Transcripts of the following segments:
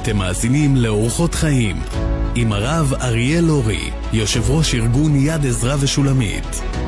אתם מאזינים לאורחות חיים עם הרב אריאל אורי, יושב ראש ארגון יד עזרא ושולמית.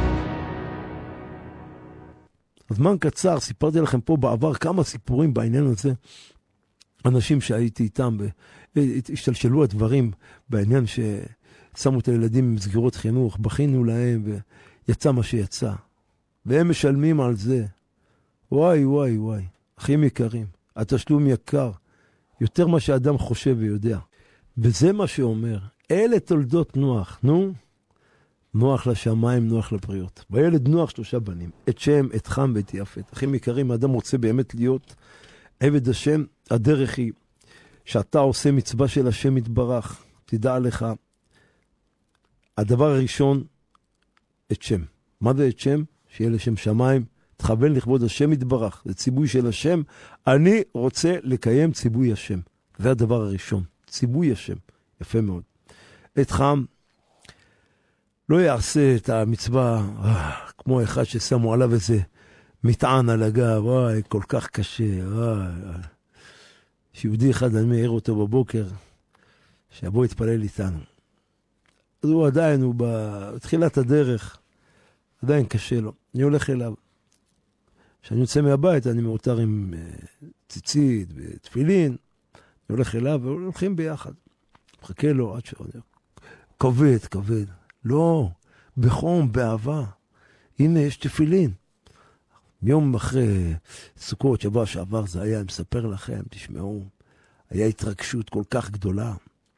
זמן קצר, סיפרתי לכם פה בעבר כמה סיפורים בעניין הזה. אנשים שהייתי איתם והשתלשלו הדברים בעניין ששמו את הילדים עם סגירות חינוך, בכינו להם ויצא מה שיצא. והם משלמים על זה. וואי וואי וואי, אחים יקרים, התשלום יקר, יותר מה שאדם חושב ויודע. וזה מה שאומר, אלה תולדות נוח, נוח לשמיים, נוח לבריות. בילד נוח 3 בנים, את שם, את חם ואת יפת. אחים יקרים, האדם רוצה באמת להיות עבד השם. הדרך היא שאתה עושה מצווה של השם יתברך. תדע לך, הדבר הראשון, את שם. מה זה את שם? שיהיה לשם שמיים, תכוון לכבוד השם יתברך. זה ציבוי של השם. אני רוצה לקיים ציבוי השם. זה הדבר הראשון, ציבוי השם. יפה מאוד. את חם, לא יעשה את המצווה כמו אחד ששמו עליו איזה מטען על הגב, וואי, כל כך קשה, וואי. שיהודי אחד, אני מעיר אותו בבוקר, שיבוא יתפלל איתנו. אז הוא עדיין, הוא בתחילת הדרך, עדיין קשה לו. אני הולך אליו. כשאני יוצא מהבית, אני מאותר עם ציצית ותפילין, אני הולך אליו והולכים ביחד. מחכה לו עד שעוד. כבד. לא, בחום, באהבה. הנה, יש תפילין. יום אחרי סוכות, שבוע שעבר זה היה, אני מספר לכם, תשמעו, היה התרגשות כל כך גדולה.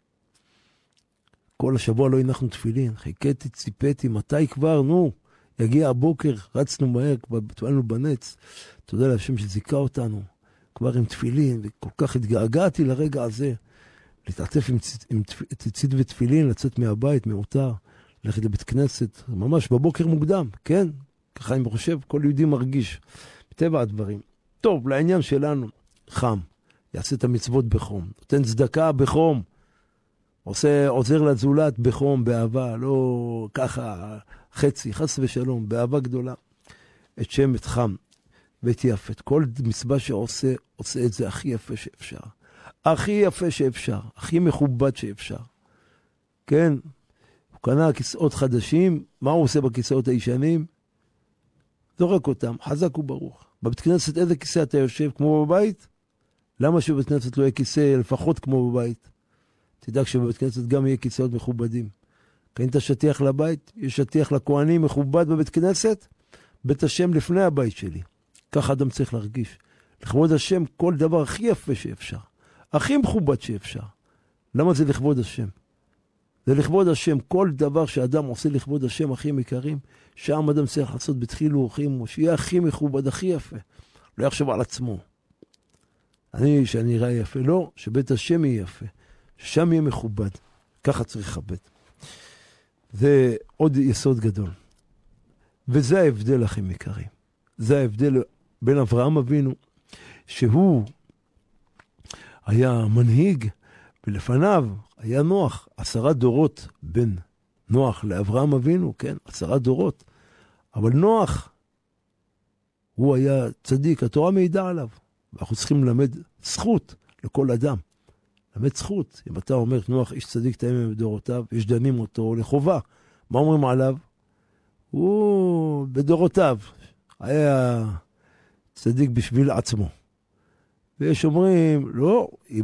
כל השבוע לא הנחנו תפילין, חיכיתי, ציפיתי, מתי כבר, יגיע הבוקר, רצנו מהר, כבר טבענו בנץ, תודה להשם שזיקה אותנו, כבר עם תפילין, וכל כך התגעגעתי לרגע הזה, להתעטף עם ציצית ותפילין, לצאת מהבית, מאותר, ללכת לבית כנסת, ממש בבוקר מוקדם, כן? ככה אני חושב, כל יהודי מרגיש, בטבע הדברים. טוב, לעניין שלנו, חם, יעשה את המצוות בחום, נותן צדקה בחום, עוזר לזולת בחום, באהבה, לא ככה חצי, חס ושלום, באהבה גדולה. את שם, את חם ואת יפת. כל מצווה שעושה, עושה את זה הכי יפה שאפשר. הכי יפה שאפשר, הכי מכובד שאפשר. כן, הוא קנה כיסאות חדשים, מה הוא עושה בכיסאות הישנים? זורק אותם, חזק וברוך. בבית כנסת איזה כיסא אתה יושב? כמו בבית? למה שבבית כנסת לא יהיה כיסא לפחות כמו בבית? תדאג שבבית כנסת גם יהיה כיסאות מכובדים. קנית שטיח לבית, יש שטיח לכהנים מכובד בבית כנסת, בית השם לפני הבית שלי. ככה אדם צריך להרגיש. לכבוד השם כל דבר הכי יפה שאפשר. הכי מכובד שאפשר. למה זה לכבוד השם? זה לכבוד השם, כל דבר שאדם עושה לכבוד השם הכי יקרים, שם אדם צריך לעשות בתחילו ורחימו, שיהיה הכי מכובד, הכי יפה. לא יחשב על עצמו. שאני אראה יפה, לא, שבית השם יהיה יפה. שם יהיה מכובד. ככה צריך לכבד. זה עוד יסוד גדול. וזה ההבדל הכי יקרים. זה ההבדל בין אברהם אבינו, שהוא היה מנהיג, ולפניו היה נוח, 10 דורות בין נוח לאברהם אבינו, כן, 10 דורות. אבל נוח, הוא היה צדיק, התורה מעידה עליו. ואנחנו צריכים ללמד זכות לכל אדם. ללמד זכות. אם אתה אומר, נוח איש צדיק תאם בדורותיו, יש דנים אותו לחובה. מה אומרים עליו? הוא בדורותיו היה צדיק בשביל עצמו. ויש אומרים, לא,